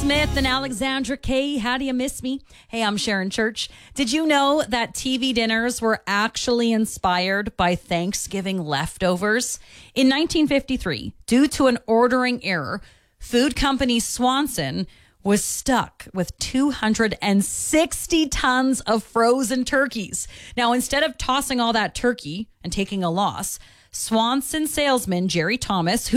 Smith and Alexandra Kay, how do you miss me? Hey, I'm Sharon Church. Did you know that TV dinners were actually inspired by Thanksgiving leftovers? In 1953, due to an ordering error, food company Swanson was stuck with 260 tons of frozen turkeys. Now, instead of tossing all that turkey and taking a loss, Swanson salesman Jerry Thomas,